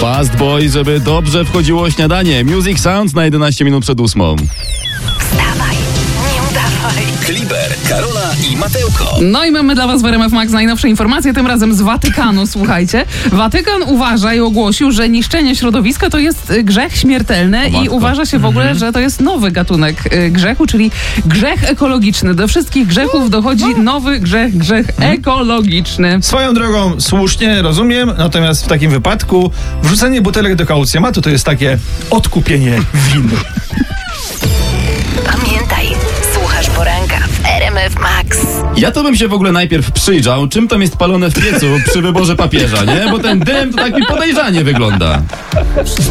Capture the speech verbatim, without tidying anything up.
Fast Boy, żeby dobrze wchodziło śniadanie. Music Sounds na jedenaście minut przed ósmą. Wstawaj, nie udawaj. Kliber, Karola i Mateuko. No i mamy dla was w R M F Max najnowsze informacje, tym razem z Watykanu, słuchajcie. Watykan uważa i ogłosił, że niszczenie środowiska to jest grzech śmiertelny i uważa się w ogóle, mhm. że to jest nowy gatunek grzechu, czyli grzech ekologiczny. Do wszystkich grzechów dochodzi nowy grzech, grzech ekologiczny. Swoją drogą słusznie, rozumiem, natomiast w takim wypadku wrzucenie butelek do kaucjamatu to jest takie odkupienie winy. Pamiętaj, słuchasz poranka w R M F Max. Ja to bym się w ogóle najpierw przyjrzał, czym tam jest palone w piecu przy wyborze papieża, nie? Bo ten dym to tak mi podejrzanie wygląda.